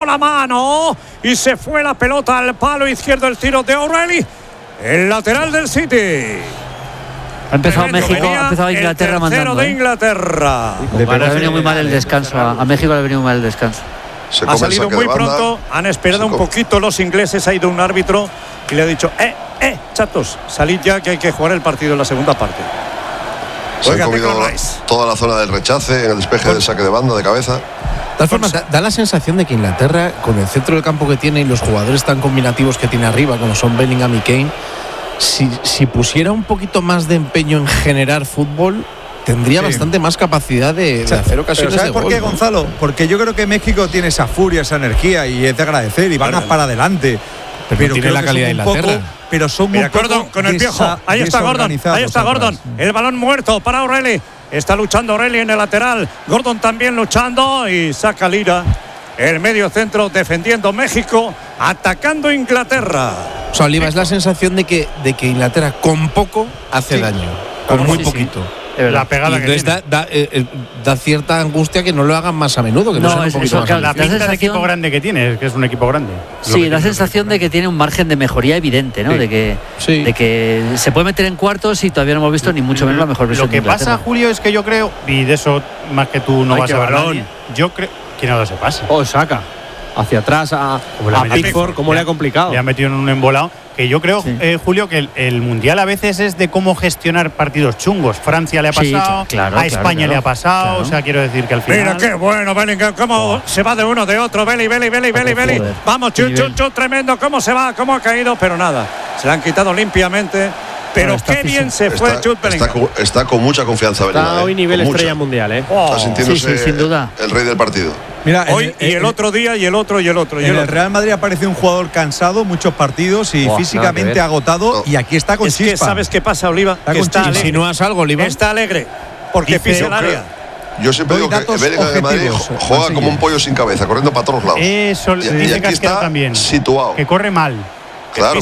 la mano y se fue la pelota al palo izquierdo, el tiro de O'Reilly, el lateral del City. Ha empezado México, ha empezado Inglaterra mandando. De Inglaterra. Le ha venido muy mal el descanso. A México le ha venido muy mal el descanso. Ha salido muy pronto, han esperado un poquito los ingleses, ha ido un árbitro y le ha dicho, chatos, salid ya que hay que jugar el partido en la segunda parte. Se han comido toda la zona del rechace, en el despeje del saque de banda, de cabeza. De todas formas, da la sensación de que Inglaterra, con el centro del campo que tiene y los jugadores tan combinativos que tiene arriba, como son Bellingham y Kane, si pusiera un poquito más de empeño en generar fútbol, tendría bastante más capacidad de hacer ocasiones de gol. ¿Sabes por qué, Gonzalo? Porque yo creo que México tiene esa furia, esa energía y es de agradecer y van a para adelante. Pero tiene la calidad de Inglaterra. Pero son muy Gordon con el viejo. Ahí está Gordon. El balón muerto para O'Reilly. Está luchando O'Reilly en el lateral. Gordon también luchando y saca Lira. El medio centro defendiendo México, atacando Inglaterra. O sea, Oliva, es la sensación de que Inglaterra con poco hace daño. Con muy poquito. La pegada que da cierta angustia que no lo hagan más a menudo, que no sean un poquito más. La pinta de equipo grande que tiene, que es un equipo grande. Sí, da sensación de que tiene un margen de mejoría evidente, ¿no? De que se puede meter en cuartos y todavía no hemos visto ni mucho menos la mejor versión. Lo que pasa, Julio, es que yo creo, y de eso más que tú no vas a hablar, yo creo que no se pasa. Saca hacia atrás a Pickford, cómo le ha complicado. Le ha metido en un embolado. Que yo creo, Julio, que el Mundial a veces es de cómo gestionar partidos chungos. Francia le ha pasado, a España le ha pasado, o sea, quiero decir que al final… Mira qué bueno, Bellingham, cómo se va de uno, de otro, Belly. Vamos, chut, tremendo, cómo se va, cómo ha caído, pero nada, se la han quitado limpiamente. Pero qué bien se fue Jude Bellingham. Está con mucha confianza Bellingham. Está hoy nivel estrella mundial, Está sintiéndose sin duda. El rey del partido. Mira, hoy el otro día y el otro. En el Real Madrid aparece un jugador cansado, muchos partidos y físicamente agotado. Y aquí está con chispa. Que ¿sabes qué pasa, Oliva? ¿Insinúas algo, Oliva? Está alegre porque pisa el área. Yo siempre digo que Bellingham de Madrid juega como un pollo sin cabeza, corriendo para todos lados. Eso y aquí está también, situado. Que corre mal. Claro,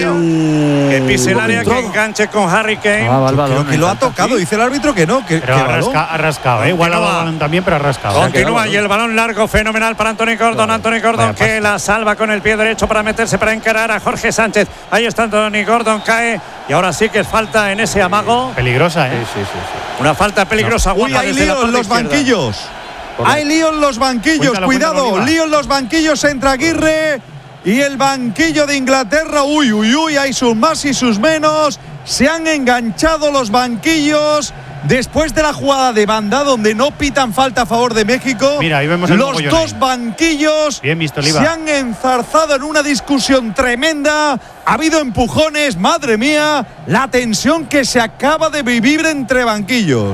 que pise el área, que enganche con Harry Kane. Creo que lo ha tocado, dice el árbitro que no. Pero ha rascado, igual el balón también, pero ha rascado. Continúa y el balón largo, fenomenal para Anthony Gordon. Anthony Gordon que la salva con el pie derecho para meterse, para encarar a Jorge Sánchez. Ahí está Anthony Gordon, cae. Y ahora sí que es falta en ese amago. Peligrosa, Sí. Una falta peligrosa. Uy, hay lío en los banquillos. Hay lío en los banquillos, cuidado. Lío en los banquillos entre Aguirre y el banquillo de Inglaterra. Uy, hay sus más y sus menos. Se han enganchado los banquillos después de la jugada de banda donde no pitan falta a favor de México. Mira, ahí vemos los dos banquillos bien visto, Oliva. Se han enzarzado en una discusión tremenda. Ha habido empujones, madre mía, la tensión que se acaba de vivir entre banquillos.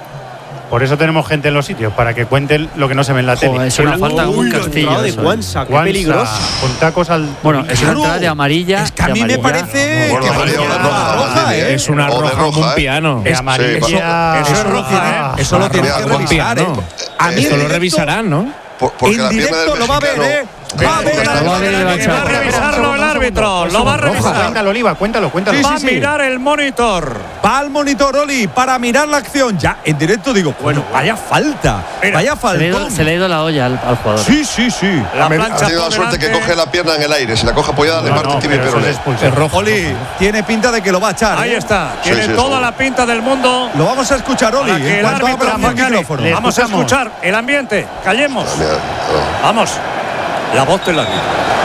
Por eso tenemos gente en los sitios, para que cuenten lo que no se ve en la tele. Es una falta de un Castillo. De Juanza, qué peligroso. Con tacos al… Bueno, es una entrada de amarilla. Es que a mí me parece que roja, es una roja como un piano. De amarilla. Eso es roja, eso lo tiene que revisar. A mí lo revisarán, ¿no? Porque en directo lo va a ver, Va a revisarlo el árbitro. Lo va a revisar. Cuéntalo, Oliva, cuéntalo. Va a mirar el monitor. Va al monitor, Oli, para mirar la acción. Ya, en directo digo, bueno, vaya falta. Vaya falta. Se le ha ido la olla al jugador. Sí. Ha tenido la suerte que coge la pierna en el aire. Si la coge apoyada, le parte tibia y peroné. Es rojo. Oli, tiene pinta de que lo va a echar. Ahí está. Tiene toda la pinta del mundo. Lo vamos a escuchar, Oli. El árbitro micrófono. Vamos a escuchar el ambiente. Callemos. Vamos. La voz del árbitro.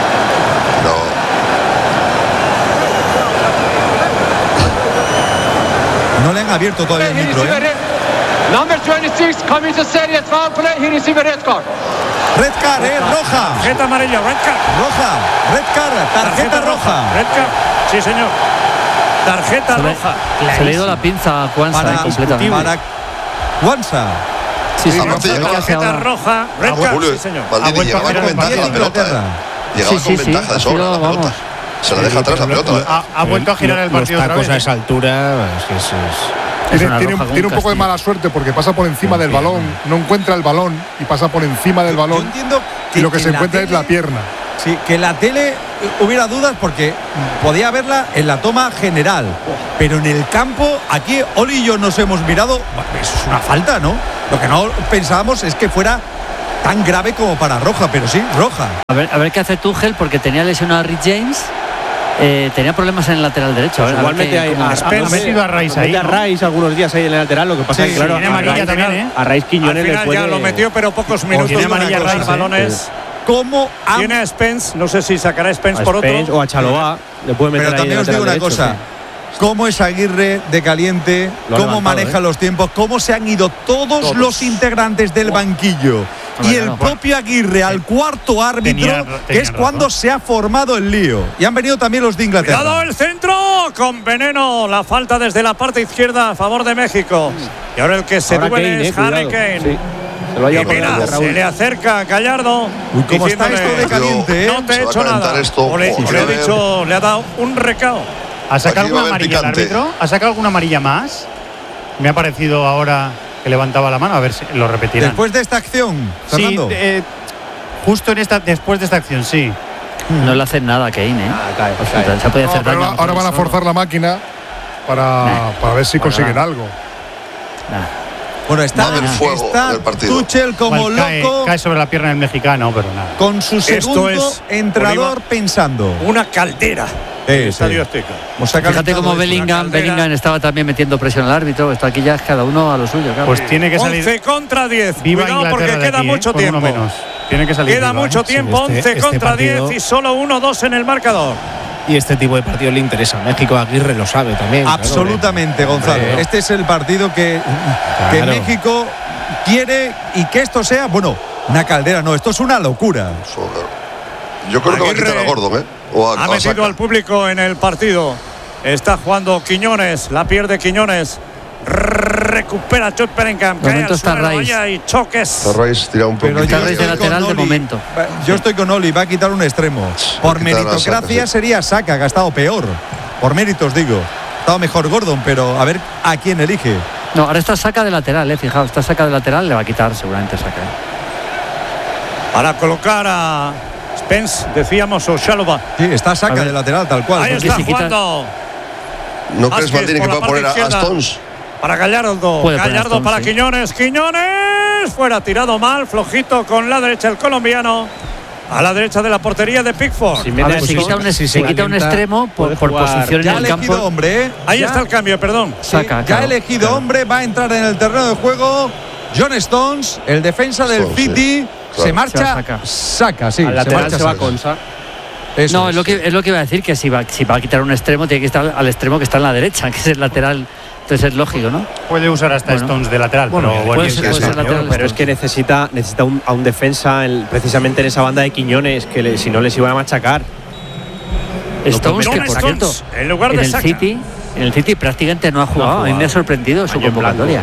No le han abierto todavía el micro, Number 26 commits a serious foul play. He received a red card. Red card, roja. Tarjeta amarilla, red card. Roja, red card, tarjeta roja. Red card, sí señor. Tarjeta roja. Se le ha ido la pinza a Juanza completamente. Para Juanza. Sí, tarjeta roja, red card, sí señor. Maldini llegaba con ventaja la pelota. Llegaba con ventaja de sobra la pelota. Se la deja atrás la pelota. Ha vuelto a girar el partido otra vez. A esa altura, tiene un poco de mala suerte porque pasa por encima del balón, no encuentra el balón y pasa por encima del balón. Yo entiendo que y lo que se encuentra es la pierna. Sí, que en la tele hubiera dudas porque podía verla en la toma general, pero en el campo, aquí Oli y yo nos hemos mirado, eso es una falta, ¿no? Lo que no pensábamos es que fuera tan grave como para roja, pero sí, roja. A ver qué hace Tuchel, porque tenía lesionado a Rhys James. Tenía problemas en el lateral derecho. Pues igualmente ha metido a Rice ahí, a Rice algunos días ahí en el lateral. Lo que pasa es que, claro, tiene amarilla también, a Rice Quiñones al final le puede... ya lo metió, pero pocos minutos. Tiene amarilla Rice, balones. ¿Cómo tiene a Spence? No sé si sacará a Spence por Spence, otro. O a Chalobah. Le puede meter. Pero también os digo una cosa. Sí. Cómo es Aguirre de caliente, cómo maneja los tiempos, cómo se han ido todos los integrantes del banquillo. Y el propio Aguirre al cuarto árbitro, que es cuando se ha formado el lío. Y han venido también los de Inglaterra. ¡Cuidado el centro! Con veneno. La falta desde la parte izquierda a favor de México. Y ahora el que se duele es Harry Kane. Sí. Se lo ha llevado y mira, se le acerca a Gallardo. Uy, ¿cómo está esto de caliente? No te he hecho nada. Le ha dado un recao. ¿Ha sacado alguna amarilla el árbitro? ¿Ha sacado alguna amarilla más? Me ha parecido ahora que levantaba la mano. A ver si lo repetirán. Después de esta acción, Fernando. Sí, justo después de esta acción, sí. No le hacen nada a Kane, cae. Se puede hacer daño. Ahora van a forzar la máquina para ver si consiguen algo. Bueno, está Tuchel como loco. Cae sobre la pierna del mexicano, pero nada. Con su segundo entrenador pensando. Una caldera. Estadio Azteca. Fíjate cómo Bellingham estaba también metiendo presión al árbitro. Esto aquí ya es cada uno a lo suyo. Claro. Pues tiene que salir 11 contra 10. Viva Cuidado porque queda mucho tiempo. Menos. Tiene que salir. Queda mucho tiempo. 11 contra 10 y solo 1-2 en el marcador. Y este tipo de partido le interesa a México. Aguirre lo sabe también. Absolutamente, claro, Gonzalo. Este es el partido que México quiere, y que esto sea, bueno, una caldera. No, esto es una locura. Yo creo que va a quitar a Gordon, ha metido al público en el partido. Está jugando Quiñones, la pierde Quiñones. Recupera Jude Bellingham. De momento está Rice. Y choques. Rice tira un poquito. Está Rice de lateral de momento. Yo estoy con Oli, va a quitar un extremo. Por meritocracia sería Saka, que ha estado peor. Por méritos digo. Ha estado mejor Gordon, pero a ver a quién elige. No, ahora está Saka de lateral, fijaos. Está Saka de lateral, le va a quitar seguramente Saka. Para colocar a Spence, decíamos, o Chalobah. Sí, está Saka de lateral, tal cual. Ahí está jugando. ¿No crees, Maldini, que va a poner a Stones? Para Gallardo. Gallardo para Quiñones. Quiñones. Fuera, tirado mal. Flojito con la derecha el colombiano. A la derecha de la portería de Pickford. Si quita un extremo por posición en el campo. Hombre, ahí está el cambio, perdón. Ya ha elegido hombre. Va a entrar en el terreno de juego John Stones, el defensa del City. Se marcha Saka, sí. Al lateral se va Konsa. No, es lo que iba a decir, que si va a quitar un extremo, tiene que estar al extremo que está en la derecha, que es el lateral. Entonces es lógico, ¿no? Puede usar hasta Stones de lateral, puede ser lateral, pero es que necesita a un defensa precisamente en esa banda de Quiñones, que si no les iba a machacar. Stones, que por cierto, en lugar de en el City prácticamente no ha jugado. A mí me ha sorprendido su convocatoria.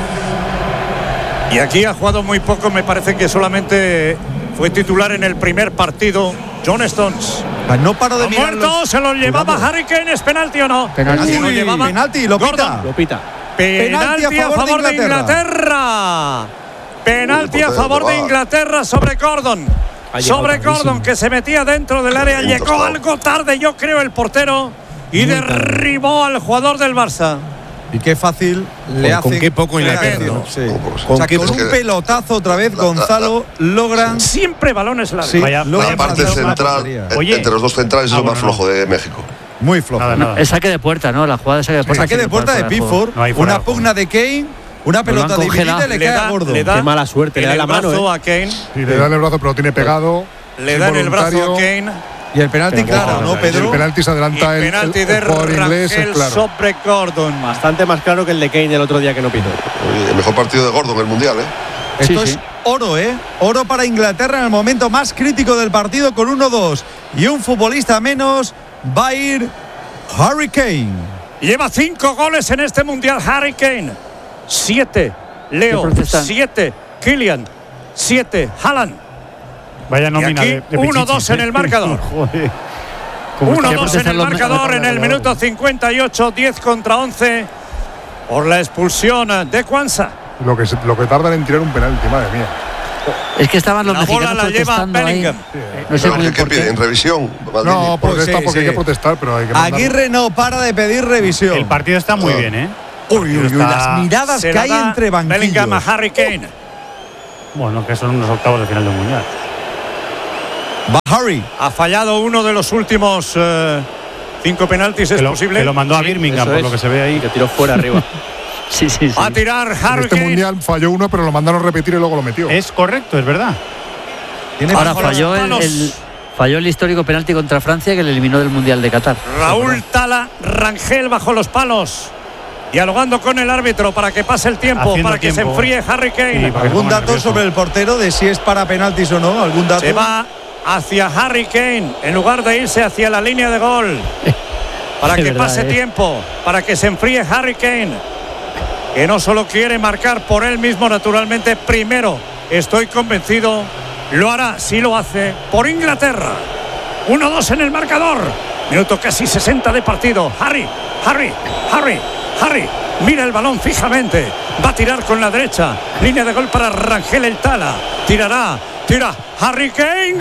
Y aquí ha jugado muy poco, me parece que solamente fue titular en el primer partido. John Stones. No paro de mirar. Muerto, se lo llevaba Harry Kane. ¿Es penalti o no? Penalti. Lo pita. Penalti a favor de Inglaterra. Penalti a favor de Inglaterra sobre Gordon. Sobre Gordon, que se metía dentro del área. Llegó algo tarde, yo creo, el portero. Y derribó al jugador del Barça. Y qué fácil le hace. Con qué poco Inglaterra. Sí. Con un pelotazo otra vez, Gonzalo, logran. Siempre balones largos. Sí, la parte central, entre los dos centrales, es lo más flojo de México. Muy flojo. Es saque de puerta, ¿no? La jugada de saque de puerta. Saque de puerta de Pickford. Una pugna de Kane. Una pelota dividida le cae a Gordon. Qué mala suerte. Le da la mano a Kane. Sí, le da en el brazo, pero lo tiene pegado. Le da en el brazo a Kane. Y el penalti, claro, ¿no, Pedro? El penalti se adelanta el jugador inglés, claro. Sobre Gordon. Bastante más claro que el de Kane el otro día que no pitó. El mejor partido de Gordon en el Mundial, Esto es oro, Oro para Inglaterra en el momento más crítico del partido con 1-2. Y un futbolista menos va a ir Harry Kane. Lleva 5 goles en este Mundial Harry Kane. 7 Leo, 7 Kylian, 7 Haaland. Vaya nómina de 1-2 en el marcador. 1-2 en el marcador en el minuto 58, 10 contra 11 por la expulsión de Kwanza. Lo que tardan en tirar un penalti, madre mía. Es que estaban los mexicanos protestando ahí. No sé ¿Qué pide? ¿En revisión? No, protesta porque hay que protestar, pero hay que mandarlo. Aguirre no para de pedir revisión. El partido está muy bien, Uy, las miradas que hay entre banquillos. Bellingham a Harry Kane. Bueno, que son unos octavos de final del Mundial. Va Harry. Ha fallado uno de los últimos 5 penaltis, es posible. Que lo mandó a Birmingham, por lo que se ve ahí. Que tiró fuera arriba. Sí. Va a tirar Harry Kane. Este Mundial falló uno, pero lo mandaron a repetir y luego lo metió. Es correcto, es verdad. Ahora falló el histórico penalti contra Francia que le eliminó del Mundial de Qatar. Raúl Tala Rangel bajo los palos, dialogando con el árbitro para que pase el tiempo, para que se enfríe Harry Kane. Sí, ¿algún dato sobre el portero de si es para penaltis o no? ¿Algún dato? Se va hacia Harry Kane en lugar de irse hacia la línea de gol. Para que pase tiempo, para que se enfríe Harry Kane, que no solo quiere marcar por él mismo, naturalmente, primero, estoy convencido, lo hará, sí lo hace, por Inglaterra. 1-2 en el marcador. Minuto casi 60 de partido. Harry. Mira el balón fijamente. Va a tirar con la derecha. Línea de gol para Rangel el Tala. Tira Harry Kane.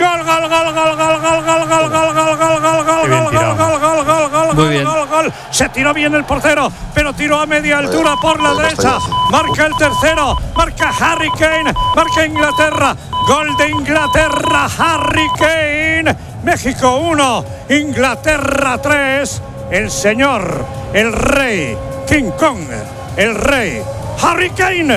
Gol. Se tiró bien el portero, pero tiró a media altura por la derecha. Marca el tercero. Marca Harry Kane. Marca Inglaterra. Gol de Inglaterra. Harry Kane. México 1, Inglaterra 3. El señor, el rey, King Kong, el rey, Harry Kane.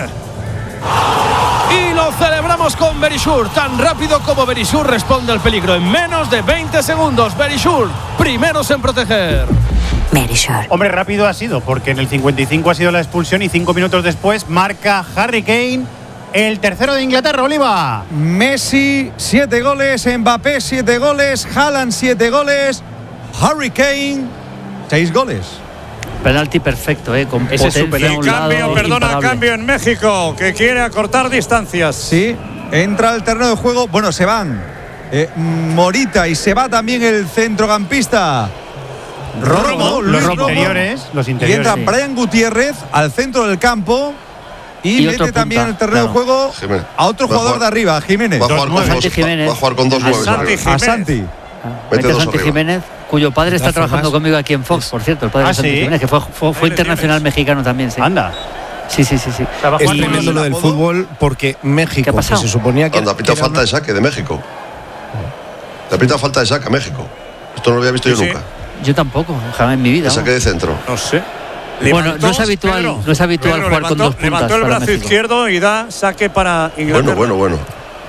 Y lo celebramos con Verisure. Tan rápido como Verisure responde al peligro. En menos de 20 segundos. Verisure, primeros en proteger. Verisure. Hombre, rápido ha sido, porque en el 55 ha sido la expulsión y 5 minutos después marca Harry Kane el tercero de Inglaterra. Oliva. Messi, 7 goles. Mbappé, 7 goles. Haaland, 7 goles. Harry Kane, 6 goles. Penalti perfecto, con ese potencia a un lado, cambio en México, que quiere acortar distancias. Sí, entra al terreno de juego. Bueno, se van Morita y se va también el centrocampista Romo, los interiores. Y entra Brian Gutiérrez al centro del campo y mete también el terreno de juego a otro jugador de arriba, Jiménez. Va a jugar con dos nueves. A Santi. Mete a Santi Jiménez, cuyo padre está trabajando conmigo aquí en Fox, por cierto, el padre de Santi Jiménez, que fue internacional mexicano también. Sí. Anda. Sí. Es tremendo lo del fútbol, porque México, que se suponía que... Anda, pita falta de saque de México. Le pita falta de saque a México. Esto no lo había visto yo nunca. Yo tampoco, jamás en mi vida. De saque de centro. No sé. Bueno, no es habitual jugar con dos puntas. Levantó el brazo izquierdo y da saque para Inglaterra. Bueno.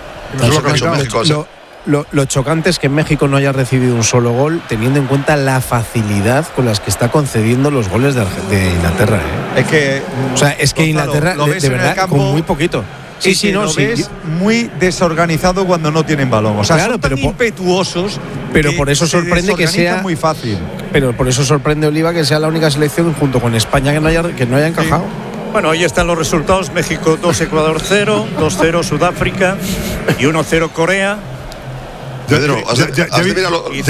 Lo chocante es que en México no haya recibido un solo gol, teniendo en cuenta la facilidad con las que está concediendo los goles de Inglaterra. Es que Inglaterra, de verdad, con muy poquito. Ves muy desorganizado cuando no tienen balón. Claro, son tan impetuosos. Pero por eso sorprende que sea muy fácil. Pero por eso sorprende, Oliva, que sea la única selección junto con España que no haya encajado. Bueno, ahí están los resultados. México 2, Ecuador 0, 2-0 Sudáfrica y 1-0 Corea. Pedro, ya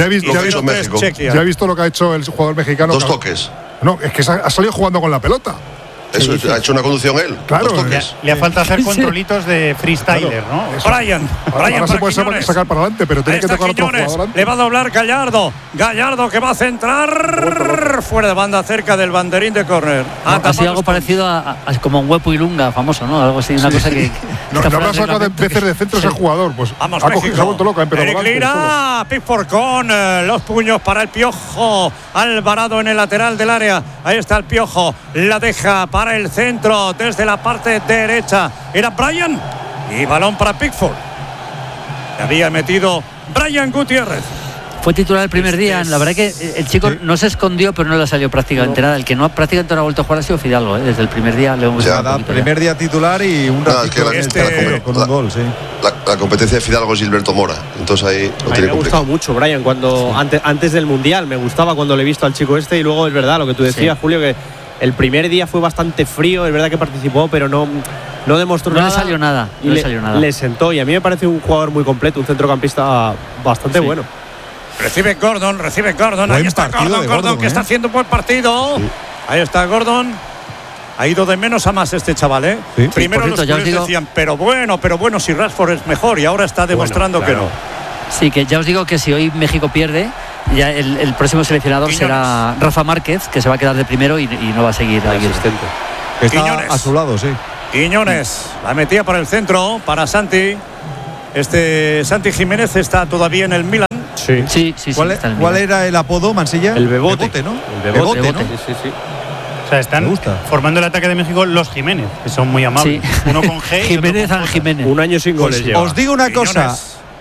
he visto lo que ha hecho el jugador mexicano. 2 toques. No, es que ha salido jugando con la pelota. Eso, ha hecho una conducción él. Claro. Le falta hacer controlitos de freestyler, ¿no? Brian se puede sacar para adelante, pero tiene que tocar otro jugador antes. Le va a doblar Gallardo que va a centrar fuera de banda, cerca del banderín de córner. Ha sido algo parecido a como un Huepo y Lunga famoso, ¿no? Algo así, una cosa que... No habrá sacado de veces de centro ese jugador. Pues vamos, se ha vuelto loca. Eric Lira, Pickford con los puños para el Piojo. Alvarado en el lateral del área. Ahí está el Piojo. La deja para el centro desde la parte derecha. Era Brian y balón para Pickford. Había metido Brian Gutiérrez. Fue titular el primer día. La verdad que el chico no se escondió, pero no le salió prácticamente nada. El que prácticamente no ha vuelto a jugar ha sido Fidalgo. Desde el primer día le hemos primer día titular y un ratito con un gol. La competencia de Fidalgo es Gilberto Mora. Entonces ahí lo tiene complicado. Me ha gustado mucho Brian antes del Mundial. Me gustaba cuando le he visto al chico y luego es verdad lo que tú decías, Julio, que el primer día fue bastante frío. Es verdad que participó, pero no demostró nada. No le salió nada. Le sentó, y a mí me parece un jugador muy completo, un centrocampista bastante bueno. Recibe Gordon. Ahí está Gordon, que está haciendo un buen partido. Sí. Ahí está Gordon. Ha ido de menos a más este chaval, Sí. Primero los jugadores decían, pero bueno, si Rashford es mejor, y ahora está demostrando que no. Sí, que ya os digo que si hoy México pierde, ya el próximo seleccionador será Rafa Márquez, que se va a quedar de primero y no va a seguir aquí. Está a su lado, sí. Quiñones la metía por el centro para Santi. Santi Jiménez está todavía en el Milan. Sí. ¿Cuál era el apodo, Mansilla? El Bebote. Bebote, ¿no? El Bebote, ¿no? Sí. O sea, están formando el ataque de México los Jiménez, que son muy amables. Sí. Uno con G. Jiménez a Jiménez. Un año sin goles lleva. Os digo una Quiñones. cosa.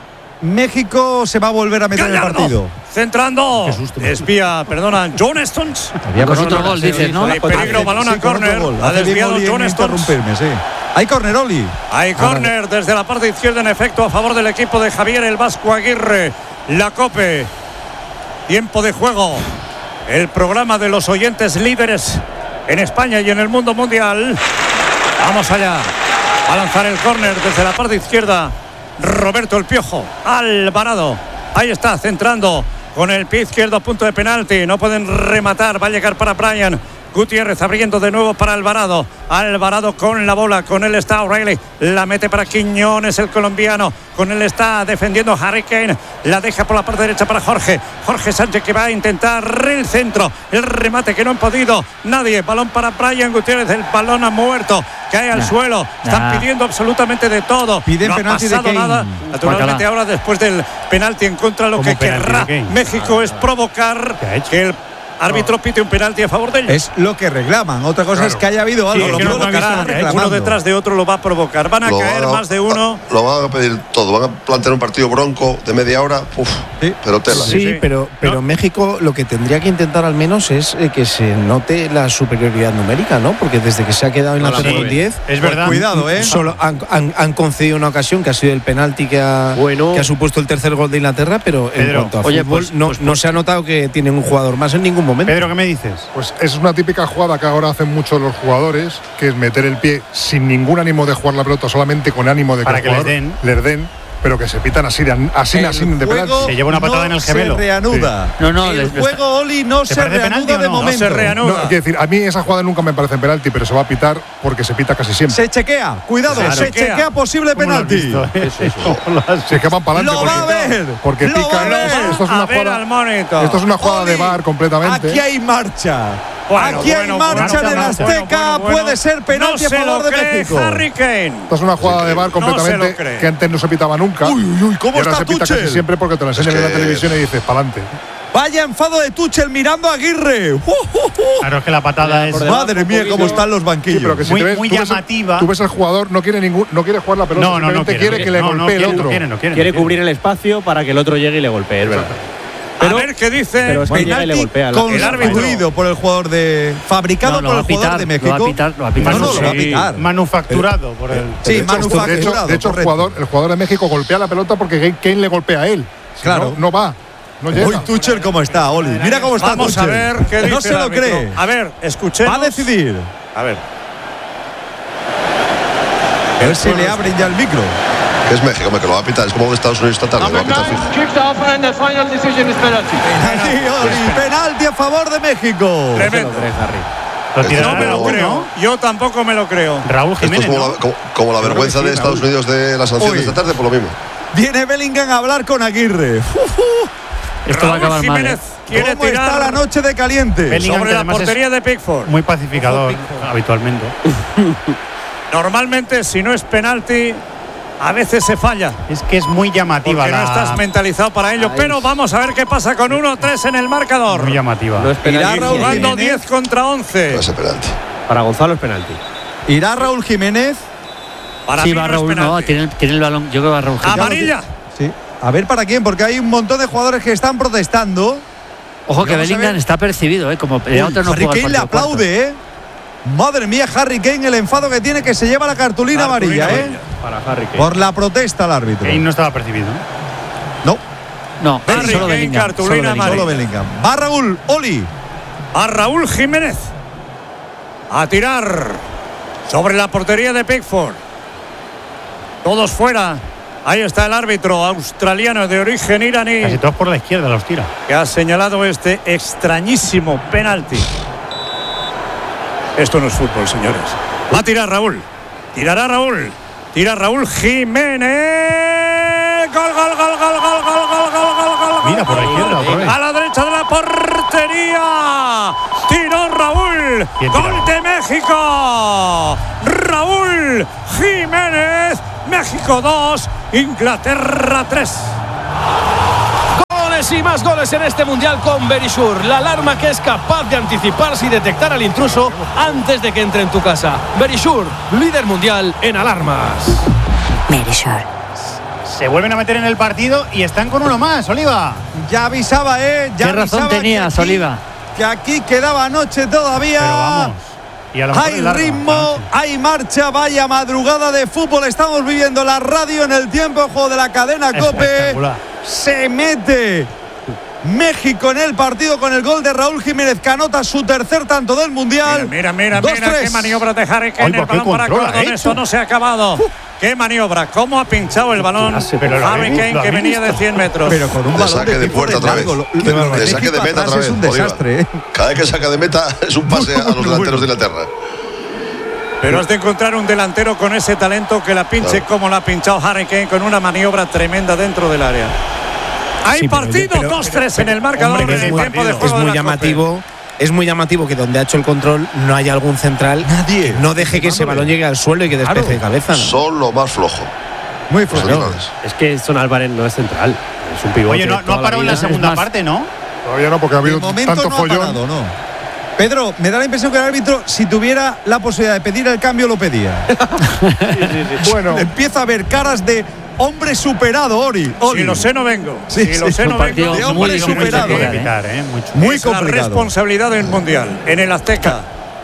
México se va a volver a meter en el partido. Centrando. Desvía, John Stones. Con otro gol, dices, ¿no? Hay peligro, balón a córner. Ha desviado John Stones. Hay córner, Oli. Hay córner desde la parte izquierda, en efecto, a favor del equipo de Javier el Vasco Aguirre. La COPE. Tiempo de juego. El programa de los oyentes líderes en España y en el mundo mundial. Vamos allá. A lanzar el córner desde la parte izquierda. Roberto el Piojo. Alvarado. Ahí está, centrando con el pie izquierdo, punto de penalti. No pueden rematar. Va a llegar para Brian Gutiérrez, abriendo de nuevo para Alvarado. Alvarado con la bola, con él está O'Reilly. La mete para Quiñones, el colombiano. Con él está defendiendo Harry Kane. La deja por la parte derecha para Jorge Sánchez, que va a intentar el centro. El remate que no han podido nadie. Balón para Brian Gutiérrez. El balón ha muerto. Cae al suelo. Están pidiendo absolutamente de todo. Piden no penalti ha pasado de Kane. nada. Naturalmente ahora, después del penalti en contra, lo que querrá México es provocar que el árbitro pite un penalti a favor de ellos. Es lo que reclaman. Otra cosa es que haya habido algo. Lo provocará. Uno detrás de otro lo va a provocar. Van a caer más de uno. Lo van a pedir todo. Van a plantear un partido bronco de media hora. Pero tela. Sí, pero México lo que tendría que intentar al menos es que se note la superioridad numérica, ¿no? Porque desde que se ha quedado en la tercera 10, es verdad. Cuidado, solo han concedido una ocasión que ha sido el penalti que ha supuesto el tercer gol de Inglaterra, pero en cuanto a fútbol, no se ha notado que tienen un jugador más en ningún momento. Pedro, ¿qué me dices? Pues es una típica jugada que ahora hacen muchos los jugadores, que es meter el pie sin ningún ánimo de jugar la pelota, solamente con ánimo de que para que les den, pero que se pitan así de penalti. Se lleva una patada en el gemelo. Se reanuda. Sí. El juego, Oli, no se reanuda de momento. No se reanuda. Quiero decir, a mí esa jugada nunca me parece penalti, pero se va a pitar porque se pita casi siempre. Se chequea, cuidado, se chequea posible penalti. Si es que van para adelante. Lo va a ver. Porque pican. Esto es una jugada de VAR completamente. Aquí hay marcha. Aquí hay marcha en el Azteca. Puede ser penalti a favor de México. Harry Kane. Esto es una jugada de VAR completamente que antes no se pitaba nunca. Uy, ¿cómo y ahora está se pita Tuchel? casi siempre porque te lo enseñan en la televisión y dices, pa'lante. Vaya enfado de Tuchel mirando a Aguirre. Claro, es que la patada es. Madre mía, cómo están los banquillos. Sí, pero que si muy llamativa. Tú ves al jugador, no quiere jugar la pelota, simplemente quiere que le golpee el otro. Quiere cubrir el espacio para que el otro llegue y le golpee, es verdad. Pero, a ver qué dice. Pero penalti construido por el jugador fabricado por el jugador de México. Lo va a pitar. Manufacturado por el. Sí, manufacturado. De hecho, el jugador de México golpea la pelota porque Kane le golpea a él. Claro. No va. No llega. Hoy Tuchel cómo está, Oli. Mira cómo está Vamos Tuchel. A ver qué dice. No se lo cree. A ver, escuchemos. Va a decidir. A ver si le abren ya el micro. Que es México, que lo va a pitar. Es como Estados Unidos esta tarde. Lo va a pitar Penalti a favor de México. Tremendo. No me lo creo. Yo tampoco me lo creo. Raúl Jiménez. Esto es como la vergüenza de Estados Unidos de la sanción de esta tarde, por lo mismo. Viene Bellingham a hablar con Aguirre. Esto va a acabar mal. ¿Cómo está la noche de caliente? Bellingham, sobre la portería de Pickford. Muy pacificador, habitualmente. Normalmente, si no es penalti, a veces se falla. Es que es muy llamativa. Porque no estás mentalizado para ello. Pero vamos a ver qué pasa con 1-3 en el marcador. Muy llamativa. No es penalti. Irá Raúl jugando Jiménez. 10 contra 11. No es penalti. Para Gonzalo es penalti. Irá Raúl Jiménez. Para sí, mí va no Raúl, es penalti. tiene el balón. Yo creo que va Raúl Jiménez. Amarilla. Sí. A ver para quién, porque hay un montón de jugadores que están protestando. Ojo que Bellingham está percibido, como otro no Harry juega. Kane le aplaude, Madre mía, Harry Kane, el enfado que tiene, que se lleva la cartulina amarilla, Para Harry Kane. Por la protesta al árbitro. Kane no estaba percibido. No, Harry solo Kane, Bellingham. cartulina amarilla. Solo Bellingham. Va Raúl, Oli. A Raúl Jiménez. A tirar sobre la portería de Pickford. Todos fuera. Ahí está el árbitro australiano de origen iraní. Casi todos por la izquierda los tira. Que ha señalado este extrañísimo penalti. Esto no es fútbol, señores. Va a tirar Raúl. Tirará Raúl. Tira Raúl Jiménez. Gol, gol, gol, gol, gol, gol, gol, gol, gol, gol. Mira, por la izquierda otra vez. A la derecha de la portería. Tiró Raúl. Gol de México. Raúl Raúl Jiménez. México 2, Inglaterra 3. Goles y más goles en este mundial con Verisure, la alarma que es capaz de anticiparse y detectar al intruso antes de que entre en tu casa. Verisure, líder mundial en alarmas. Verisure. Se vuelven a meter en el partido y están con uno más, Oliva. Ya avisaba, ¿Qué razón tenías, Oliva? Que aquí quedaba noche todavía. Pero vamos. Hay ritmo, hay marcha, vaya madrugada de fútbol. Estamos viviendo la radio en el tiempo de juego de la cadena COPE. Se mete México en el partido con el gol de Raúl Jiménez, que anota su tercer tanto del Mundial. Mira, qué maniobra de Harry Kane. El balón para Gordon, eso no se ha acabado. Qué maniobra, cómo ha pinchado el balón Harry Kane, que venía de 100 metros. Pero con un balón saque de puerta otra vez. De saque de meta otra vez. Es un desastre. Cada vez que saca de meta es un pase a los delanteros de Inglaterra. Pero has de encontrar un delantero con ese talento que la pinche como la ha pinchado Harry Kane, con una maniobra tremenda dentro del área. Hay partido 2-3 en el marcador. Hombre, en el tiempo de juego. Es muy llamativo. Es muy llamativo que donde ha hecho el control no haya algún central. Nadie. No deje que ese balón llegue al suelo y que despece de cabeza. ¿No? Son lo más flojo. Muy flojo. Es que Son Álvarez no es central. Es un pivote. Oye, no ha parado en la segunda parte, ¿no? Todavía no, porque ha habido tanto follón. Parado, no. Pedro, me da la impresión que el árbitro, si tuviera la posibilidad de pedir el cambio, lo pedía. Sí. Bueno. Empieza a ver caras de hombre superado, Ori. Si lo sé, no vengo. Sí, si lo sé, no vengo. De hombre superado. Muy complicado. La responsabilidad del Mundial en el Azteca.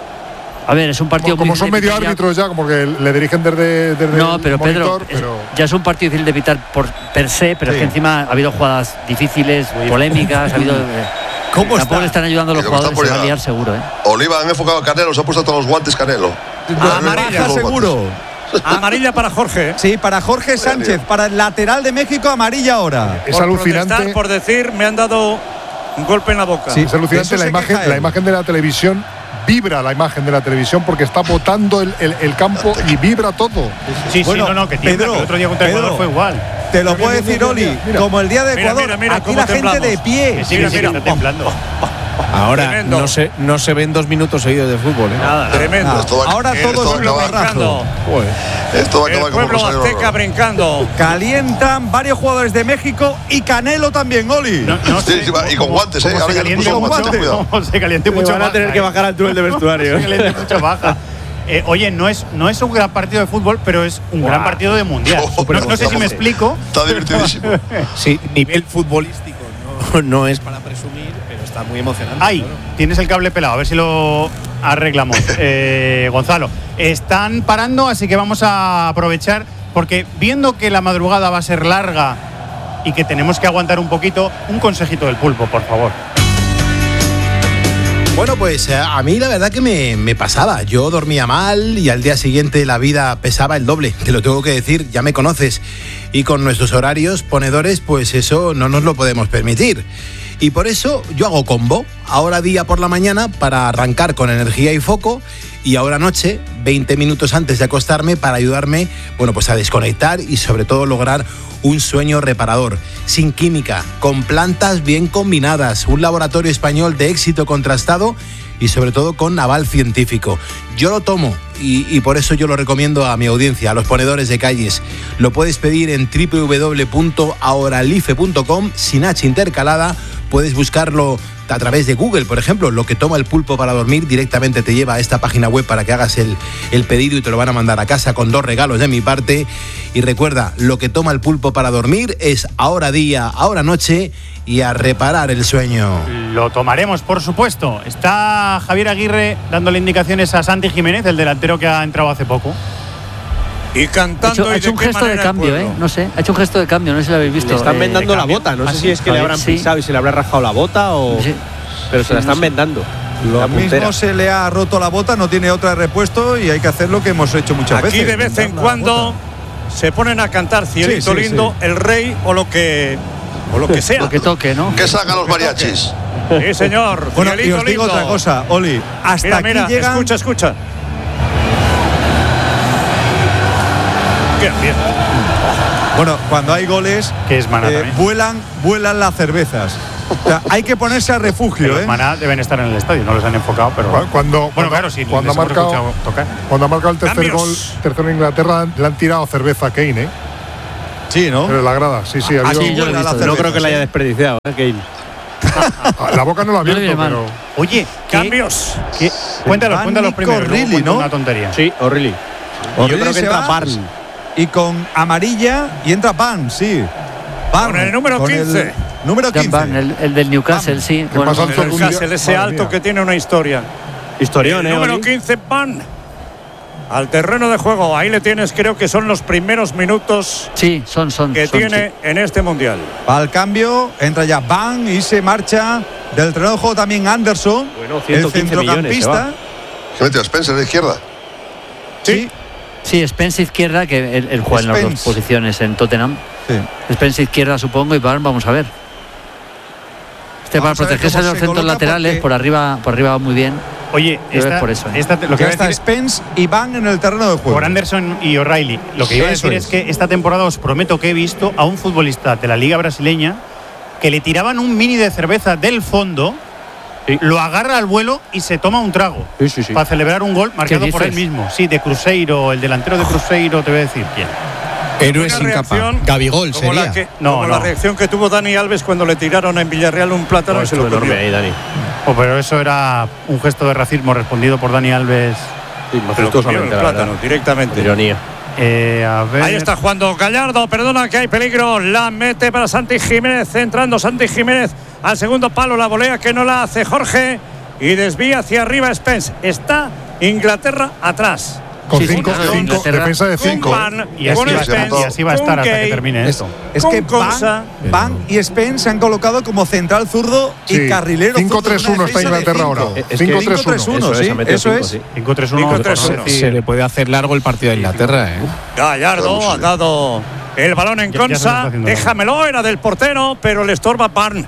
A ver, es un partido como son medio árbitros ya, como que le dirigen desde no, pero el monitor, Pedro, ya es un partido difícil de evitar per se, pero es que encima ha habido jugadas difíciles, polémicas, ha habido. ¿Cómo tampoco le están ayudando los jugadores, se va a liar seguro, Oliva, han enfocado a Canelo, se ha puesto todos los guantes Canelo. Amarilla seguro. Amarilla para Jorge. Sí, para Jorge Sánchez, para el lateral de México, amarilla ahora. Es alucinante. Por decir, me han dado un golpe en la boca. Sí, es alucinante la imagen de la televisión. Vibra la imagen de la televisión porque está botando el campo y vibra todo. Sí, bueno, que tiembla. El otro día contra Ecuador fue igual. Te lo puedo decir, Oli, como el día de Ecuador, mira, aquí la gente de pie. Mira, está temblando. Ahora no se ven 2 minutos seguidos de fútbol. Nada, tremendo. Ahora todo es brincando. Esto va a acabar el pueblo azteca brincando. Calientan varios jugadores de México y Canelo también, Oli. Y con guantes, Ahora ya se con guantes. Se caliente mucho. Van a tener que bajar al túnel de vestuario. Se caliente mucho baja. Oye, no es un gran partido de fútbol, pero es un gran partido de mundial. No sé si me explico. Está divertidísimo. Sí, nivel futbolístico no es para presumir, pero está muy emocionante. Ahí, tienes el cable pelado, a ver si lo arreglamos. Gonzalo, están parando, así que vamos a aprovechar, porque viendo que la madrugada va a ser larga y que tenemos que aguantar un poquito, un consejito del pulpo, por favor. Bueno, pues a mí la verdad que me pasaba. Yo dormía mal y al día siguiente la vida pesaba el doble. Te lo tengo que decir, ya me conoces. Y con nuestros horarios ponedores, pues eso no nos lo podemos permitir. Y por eso yo hago combo. Ahora día por la mañana para arrancar con energía y foco. Y ahora noche, 20 minutos antes de acostarme para ayudarme, bueno, pues a desconectar y sobre todo lograr un sueño reparador, sin química, con plantas bien combinadas, un laboratorio español de éxito contrastado y sobre todo con aval científico. Yo lo tomo y por eso yo lo recomiendo a mi audiencia, a los ponedores de calles. Lo puedes pedir en www.ahoralife.com sin H intercalada. Puedes buscarlo a través de Google, por ejemplo. Lo que toma el pulpo para dormir directamente te lleva a esta página web para que hagas el pedido y te lo van a mandar a casa con 2 regalos de mi parte. Y recuerda, lo que toma el pulpo para dormir es ahora día, ahora noche y a reparar el sueño. Lo tomaremos, por supuesto. Está Javier Aguirre dándole indicaciones a Santi Jiménez, el delantero que ha entrado hace poco. Y cantando. Ha hecho un gesto de cambio, no sé. Ha hecho un gesto de cambio, no sé si lo habéis visto. Le están vendando la bota. No sé si es que le habrán pisado y se le habrá rajado la bota o. Sí. Pero se la están vendando. Lo mismo se le ha roto la bota, no tiene otra de repuesto y hay que hacer lo que hemos hecho muchas veces. Aquí de vez en cuando se ponen a cantar Cielito lindo, El Rey o lo que sea. Lo que toque, ¿no? Que salgan los mariachis. Sí, señor. Bueno, y os digo otra cosa, Oli. Hasta aquí llegan. Escucha. Qué bien. Bueno, cuando hay goles, que es maná, vuelan las cervezas. O sea, hay que ponerse a refugio. Los Maná deben estar en el estadio, no los han enfocado, pero cuando ha marcado el tercer gol, tercero en Inglaterra, le han tirado cerveza a Kane, ¿eh? Sí, ¿no? Pero la grada, sí, yo lo he visto. No creo que la haya desperdiciado, Kane. La boca no la ha abierto, pero. Oye, cambios. Cuéntalos primero. O'Reilly, ¿no? Una tontería. Sí, O'Reilly. Yo creo que entra Barnes. Y con amarilla y entra Ban, sí. Con el número 15. Número 15. El del Newcastle, sí. Bueno, el Newcastle, ese alto que tiene una historia. Historión, número 15, Ban. Al terreno de juego. Ahí le tienes, creo que son los primeros minutos. Sí, son que tiene en este mundial. Al cambio, entra ya Ban y se marcha del terreno de juego también Anderson. Bueno, 115 el centrocampista. ¿Qué metió Spencer de izquierda? Sí, Spencer izquierda, que él juega en las dos posiciones en Tottenham. Sí. Spencer izquierda, supongo, y Barnes, vamos a ver. Para protegerse de los centros laterales, por arriba va muy bien. Oye, por eso, lo que está Spence y Van en el terreno de juego. Por Anderson y O'Reilly. Lo que iba a decir es que esta temporada os prometo que he visto a un futbolista de la Liga Brasileña que le tiraban un mini de cerveza del fondo, lo agarra al vuelo y se toma un trago para celebrar un gol marcado por él mismo. Sí, de Cruzeiro, el delantero de Cruzeiro, te voy a decir quién. Héroe sin capa. Gabigol sería. La reacción que tuvo Dani Alves cuando le tiraron en Villarreal un plátano y se lo comió. Ahí, Dani. Pero eso era un gesto de racismo respondido por Dani Alves. Sí, el plátano directamente. Ironía. A ver. Ahí está jugando Gallardo, perdona que hay peligro, la mete para Santi Jiménez, entrando Santi Jiménez al segundo palo, la volea que no la hace Jorge y desvía hacia arriba Spence. Está Inglaterra atrás. Con cinco defensa de 5. Y así va a estar hasta que termine esto. Es que Van y Spence se han colocado como central zurdo y carrilero. 5-3-1 está Inglaterra ahora. 5-3-1, sí. Eso es. 5-3-1. Se le puede hacer largo el partido de Inglaterra, ¿eh? Gallardo ha dado el balón en Konsa. Déjamelo, era del portero, pero le estorba Barnes.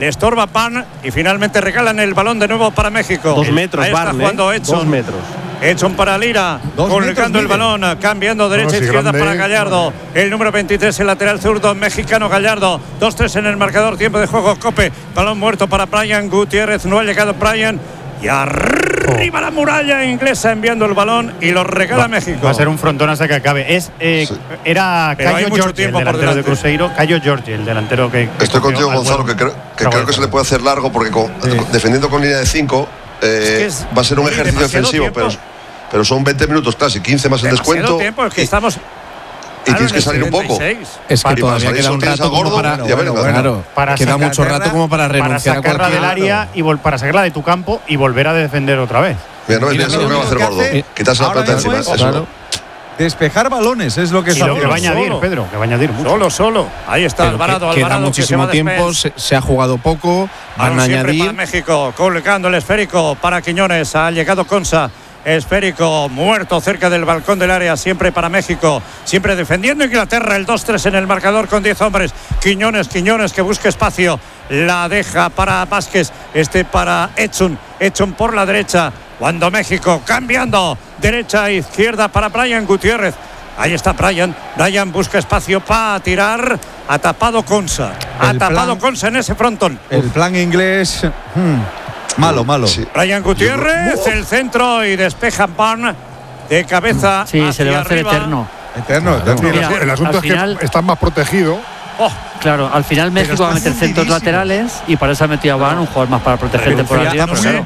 Y finalmente regalan el balón de nuevo para México. 2 metros, Barnes. 2 metros. Edson para Lira, colgando el balón, cambiando derecha-izquierda para Gallardo. El número 23, el lateral zurdo mexicano Gallardo. 2-3 en el marcador, tiempo de juego, Cope. Balón muerto para Brian Gutiérrez, no ha llegado Brian. Y arriba la muralla inglesa enviando el balón y lo regala México. Va a ser un frontón hasta que acabe. Era Cayo Jorge, el delantero de Cruzeiro. Cayo Jorge, el delantero que estoy contigo, Gonzalo, que creo que se le puede hacer largo porque defendiendo con línea de 5 va a ser un ejercicio defensivo, pero son 20 minutos casi, 15 más el descuento. Tiempo, es que estamos y tienes que salir un poco. Es que todavía queda un rato como para queda mucho rato como para renunciar a sacarla del área y para sacarla de tu campo y volver a defender otra vez. Mira, no es lo que va a hacer Gordo. Quitarse la pelota encima. Despejar balones es lo que está haciendo. Que va a añadir, Pedro, que va a añadir mucho. Solo. Ahí está Alvarado. Queda muchísimo tiempo, se ha jugado poco. Van a añadir. Para México, colgando el esférico para Quiñones. Ha llegado Konsa. Esférico muerto cerca del balcón del área, siempre para México, siempre defendiendo Inglaterra. El 2-3 en el marcador con 10 hombres. Quiñones que busca espacio, la deja para Vázquez, para Edson por la derecha, cuando México cambiando derecha a izquierda para Brian Gutiérrez. Ahí está Brian busca espacio para tirar, ha tapado Konsa, Konsa en ese frontón. El plan inglés malo. Sí. Brian Gutiérrez, el centro y despeja Barnes de cabeza. Sí, se le va a hacer eterno. Mira, el asunto es que están más protegidos. Claro, al final México va a meter centros laterales y para eso ha metido a Barnes, un jugador más para protegerte por arriba.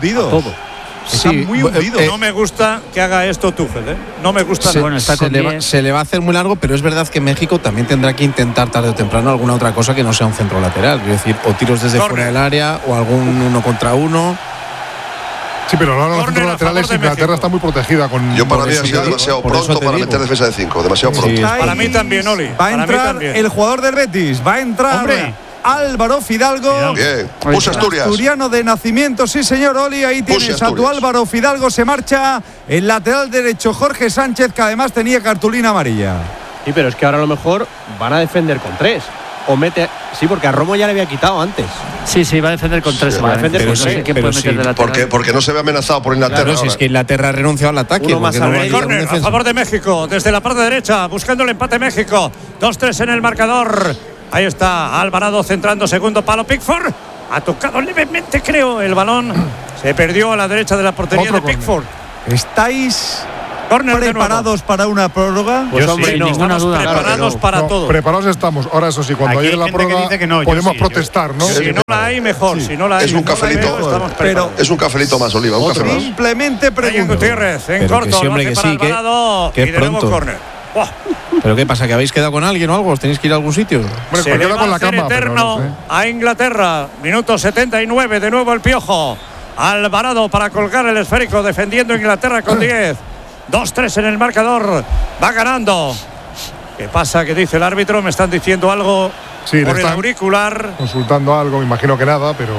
Está muy hundido. No me gusta que haga esto Tuchel, No me gusta nada. Se le va a hacer muy largo, pero es verdad que México también tendrá que intentar tarde o temprano alguna otra cosa que no sea un centro lateral. Es decir, o tiros desde fuera del área o algún 1 contra 1. Sí, pero ahora los centros laterales Inglaterra está muy protegida con. Yo para mí ha sido demasiado pronto para meter defensa de 5. Demasiado pronto. Para mí también, Oli. Va a entrar el jugador del Betis. Va a entrar Álvaro Fidalgo. Bien. Puso Asturias. Asturiano de nacimiento, sí señor, Oli. Ahí tienes a tu Álvaro Fidalgo. Se marcha el lateral derecho Jorge Sánchez, que además tenía cartulina amarilla. Sí, pero es que ahora a lo mejor van a defender con 3. O mete. Sí, porque a Romo ya le había quitado antes. Sí, va a defender con 3. Va a defender con 3. Porque no se ve amenazado por Inglaterra. Claro, si es que Inglaterra ha renunciado al ataque. Córner a favor de México, desde la parte derecha, buscando el empate México. 2-3 en el marcador. Ahí está Alvarado centrando, segundo palo, Pickford. Ha tocado levemente, creo, el balón. Se perdió a la derecha de la portería de Pickford. ¿Estáis preparados para una prórroga? Pues hombre, sin ninguna duda. Preparados para todo. Preparados estamos. Ahora, eso sí, cuando llegue la prórroga podemos protestar, ¿no? Si no la hay, mejor. Si no la hay, es un cafelito. Pero es un cafelito más, Oliva. Un café más. Simplemente pregunto. Gutiérrez, en corto, siempre que sí, que y de nuevo córner. ¿Pero qué pasa? ¿Que habéis quedado con alguien o algo? ¿Os tenéis que ir a algún sitio? Se le va con la cama, eterno a Inglaterra. Minuto 79, de nuevo el Piojo. Alvarado para colgar el esférico, defendiendo Inglaterra con 10. 2-3 en el marcador. Va ganando. ¿Qué pasa? ¿Qué dice el árbitro? Me están diciendo algo por el auricular. Consultando algo, me imagino que nada, pero...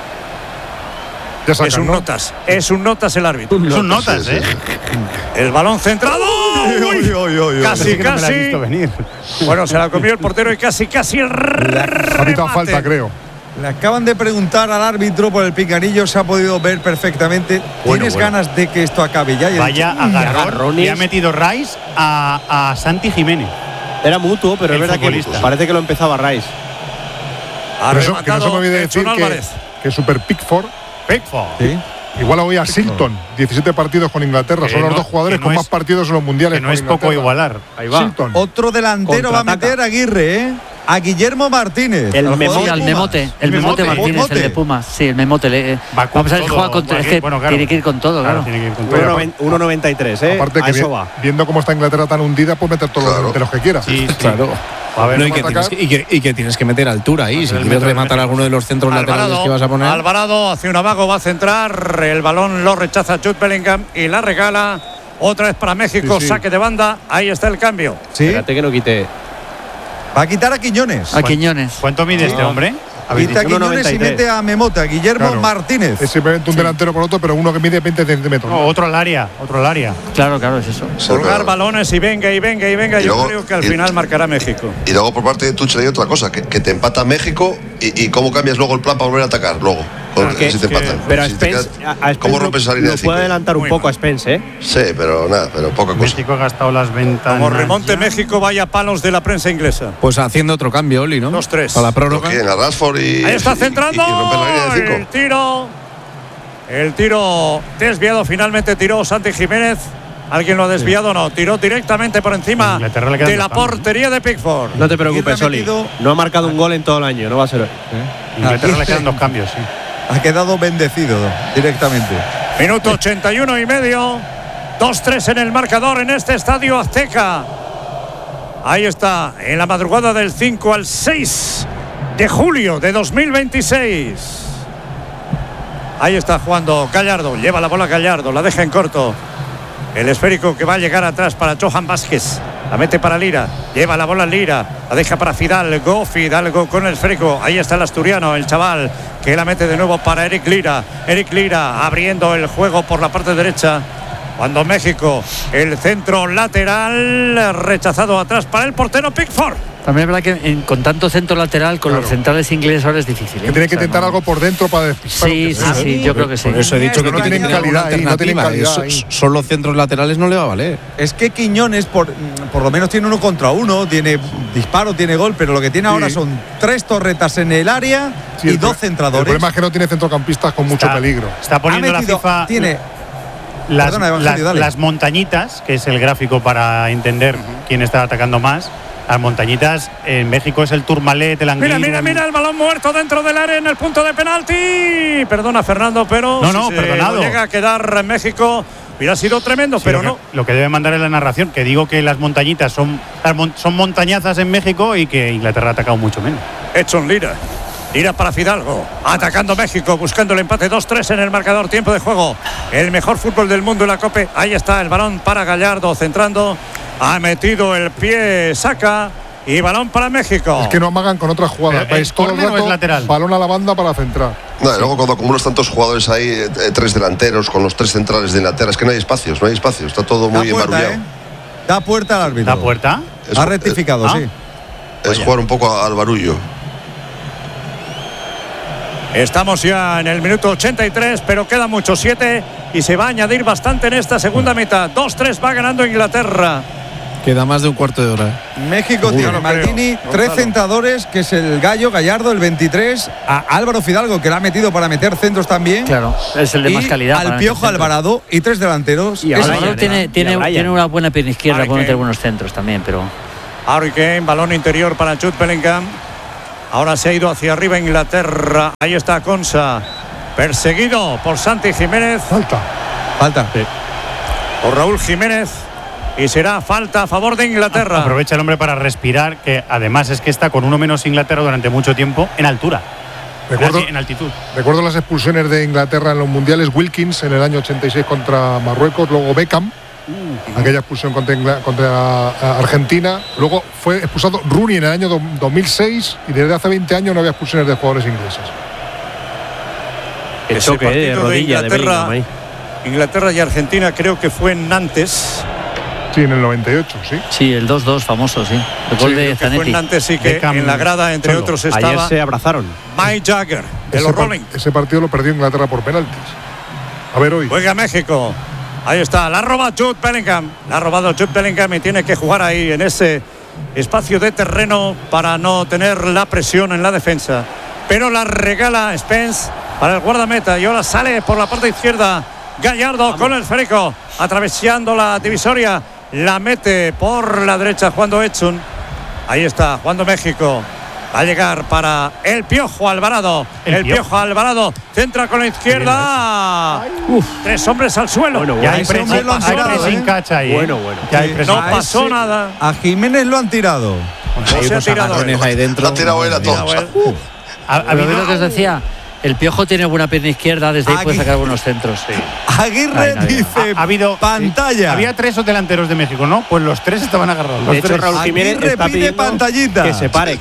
Sacan, es un notas. Es un notas el árbitro. Es un notas, sí. El balón centrado. Casi. Bueno, se la comió el portero y casi el remate. Falta, creo. Le acaban de preguntar al árbitro por el pinganillo, se ha podido ver perfectamente. ¿Tienes ganas de que esto acabe ya? Vaya agarrón. Y ha metido Rice a Santi Jiménez. Era mutuo, pero es verdad que parece que lo empezaba Rice. Que no se me olvide decir que Super Pickford. ¿Sí? Igual hoy a Silton, 17 partidos con Inglaterra. Son los dos jugadores con más partidos en los mundiales. Que no es poco igualar. Ahí va. Silton. Otro delantero va a meter a Aguirre, a Guillermo Martínez. El Memote Martínez, el de Pumas. Sí, el Memote. Vamos a ver si juega contra. Es que tiene que ir con todo, claro. 1.93, ¿eh? Aparte que viendo cómo está Inglaterra tan hundida, pues meter todos los delanteros que quiera. Sí, claro. Y que tienes que meter altura ahí. Si quieres rematar alguno de los centros laterales que vas a poner. Alvarado hacia un amago, va a centrar. El balón lo rechaza Jude Bellingham y la regala. Otra vez para México, saque de banda. Ahí está el cambio. Espérate que no quite. Va a quitar a Quiñones. ¿Cuánto mide este hombre? Quita a Quiñones y mete a Memota, Guillermo Martínez. Es simplemente un delantero por otro, pero uno que mide 20 centímetros. Otro al área. Claro, es eso. Colgar balones y venga. Yo creo que al final marcará México. Y luego por parte de Tuchel hay otra cosa, que te empata México y cómo cambias luego el plan para volver a atacar luego. Si te empatan. Pero a Spence, ¿cómo rompes esa línea de 5? Puede adelantar un poco a Spence, ¿eh? Sí, pero poca cosa. México ha gastado las ventanas. Como remonte México, vaya palos de la prensa inglesa. Pues haciendo otro cambio, Oli, ¿no? 2-3. Para la prórroga. A Rashford y... Ahí está centrando. El tiro desviado, finalmente tiró Santi Jiménez. ¿Alguien lo ha desviado? No, tiró directamente por encima de la portería de Pickford. No te preocupes, Oli. No ha marcado un gol en todo el año, no va a ser hoy. Inglaterra le quedan 2 cambios, sí. Ha quedado bendecido directamente. Minuto 81 y medio. 2-3 en el marcador en este estadio Azteca. Ahí está, en la madrugada del 5 al 6 de julio de 2026. Ahí está jugando Gallardo. Lleva la bola Gallardo, la deja en corto. El esférico que va a llegar atrás para Johan Vázquez. La mete para Lira. Lleva la bola Lira. La deja para Fidalgo. Fidalgo con el esférico. Ahí está el asturiano, el chaval, que la mete de nuevo para Eric Lira. Eric Lira abriendo el juego por la parte derecha. Cuando México, el centro lateral rechazado atrás para el portero Pickford. También es verdad que con tanto centro lateral, con los centrales ingleses ahora es difícil. Que tiene que intentar algo por dentro para despistar. Sí, yo creo que sí. Por eso he dicho que no tienen calidad ahí, no tienen calidad ahí. Son los centros laterales, no le va a valer. Es que Quiñones por lo menos tiene 1 contra 1, tiene disparo, tiene gol, pero lo que tiene ahora son 3 torretas en el área y 2 centradores. El problema es que no tiene centrocampistas con mucho peligro. Está poniendo la FIFA... Las montañitas, que es el gráfico para entender quién está atacando más. Las montañitas en México es el Tourmalet, el Anguille. Mira el balón muerto dentro del área en el punto de penalti. Perdona, Fernando, pero perdonado. Llega a quedar en México. Hubiera sido tremendo, pero no. Lo que debe mandar es la narración, que digo que las montañitas son montañazas en México y que Inglaterra ha atacado mucho menos. Edson Lira. Lira para Fidalgo, atacando México, buscando el empate. 2-3 en el marcador, tiempo de juego. El mejor fútbol del mundo en la Copa. Ahí está el balón para Gallardo, centrando. Ha metido el pie, saca. Y balón para México. Es que no amagan con otras jugadas. ¿Es córner o es lateral? Balón a la banda para centrar. No, y luego cuando acumulas tantos jugadores ahí, 3 delanteros con los 3 centrales de Inglaterra, es que no hay espacios. Está todo muy embarullado. Da puerta al árbitro. ¿Da puerta? Ha rectificado, sí. Es jugar un poco al barullo. Estamos ya en el minuto 83, pero queda mucho, 7, y se va a añadir bastante en esta segunda mitad. 2-3 va ganando Inglaterra. Queda más de un cuarto de hora. México tiene Maldini, 3 centradores, que es el Gallo, Gallardo, el 23, a Álvaro Fidalgo, que la ha metido para meter centros también. Claro, es el de más calidad. Al Piojo Alvarado y 3 delanteros. Y Alvarado tiene una buena pierna izquierda, puede meter buenos centros también, pero. Harry Kane, balón interior para Jude Bellingham. Ahora se ha ido hacia arriba Inglaterra. Ahí está Konsa, perseguido por Santi Jiménez. Falta. Sí. Por Raúl Jiménez. Y será falta a favor de Inglaterra. Aprovecha el hombre para respirar, que además es que está con uno menos Inglaterra durante mucho tiempo en altura. En altitud. Recuerdo las expulsiones de Inglaterra en los mundiales. Wilkins en el año 86 contra Marruecos, luego Beckham, aquella expulsión contra Argentina. Luego fue expulsado Rooney en el año 2006 y desde hace 20 años no había expulsiones de jugadores ingleses. El choque de rodilla de Bellingham. Inglaterra y Argentina creo que fue en Nantes. Sí, en el 98, sí. Sí, el 2-2 famoso, sí. El gol de Zanetti. Fue en Nantes, sí, que en la grada, entre otros, estaba. Ayer se abrazaron. Mike Jagger, de los Rolling. Ese partido lo perdió Inglaterra por penaltis. A ver hoy. Juega México. Ahí está, la roba Jude Bellingham. La ha robado Jude Bellingham y tiene que jugar ahí en ese espacio de terreno para no tener la presión en la defensa. Pero la regala Spence para el guardameta y ahora sale por la parte izquierda Gallardo con el esférico, atravesando la divisoria. La mete por la derecha Juando Edson. Ahí está, Juando México. Va a llegar para el Piojo Alvarado. El Piojo Alvarado centra con la izquierda. 3 hombres al suelo. Bueno, ya hay pressing catch ahí. Bueno. No pasó nada. A Jiménez lo han tirado. No se ha tirado ahí dentro. Lo ha tirado él a todos. A mí lo que os decía, el Piojo tiene buena pierna izquierda, desde ahí puede sacar buenos centros. Sí. Aguirre dice ha habido pantalla. Había 3 delanteros de México, ¿no? Pues los 3 estaban agarrados. De hecho, Raúl Jiménez está pidiendo pantallita. que se pare.